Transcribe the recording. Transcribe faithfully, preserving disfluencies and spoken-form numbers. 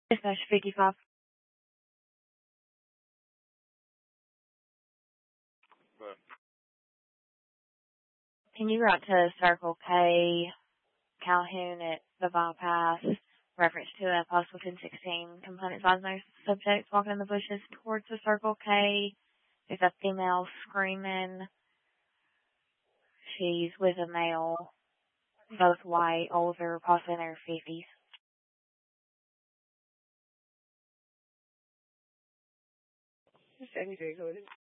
Dispatch fifty-five. But Can you route to Circle K, Calhoun at the bypass, reference to a possible ten sixteen complaint advised no subject walking in the bushes towards the Circle K. There's a female screaming. She's with a male, both white, older, possibly in their fifties. seventy-three, go ahead.